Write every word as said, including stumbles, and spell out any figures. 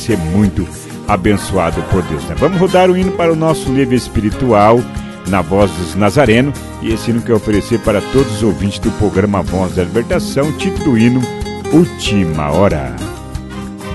ser muito abençoado por Deus, né? Vamos rodar o hino para o nosso livro espiritual, na voz dos Nazareno, e esse hino que eu oferecer para todos os ouvintes do programa Voz da Libertação, título do hino, Última Hora.